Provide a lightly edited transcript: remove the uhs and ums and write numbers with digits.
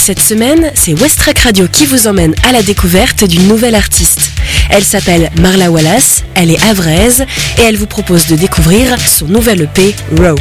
Cette semaine, c'est Westrack Radio qui vous emmène à la découverte d'une nouvelle artiste. Elle s'appelle Marla Wallace, elle est havraise et elle vous propose de découvrir son nouvel EP Raw.